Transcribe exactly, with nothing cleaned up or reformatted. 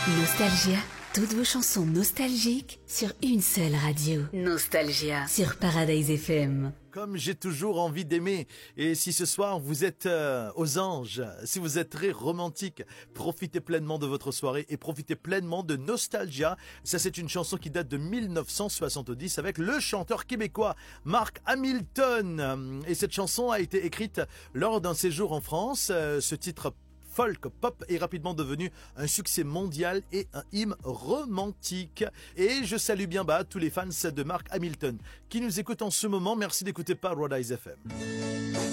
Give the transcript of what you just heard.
Nostalgia, toutes vos chansons nostalgiques sur une seule radio. Nostalgia sur Paradise F M. Comme j'ai toujours envie d'aimer. Et si ce soir vous êtes euh, aux anges, si vous êtes très romantique, profitez pleinement de votre soirée et profitez pleinement de Nostalgia. Ça, c'est une chanson qui date de mille neuf cent soixante-dix avec le chanteur québécois Marc Hamilton. Et cette chanson a été écrite lors d'un séjour en France. Euh, ce titre folk pop est rapidement devenu un succès mondial et un hymne romantique. Et je salue bien bas tous les fans de Marc Hamilton qui nous écoutent en ce moment. Merci d'écouter Paradise F M.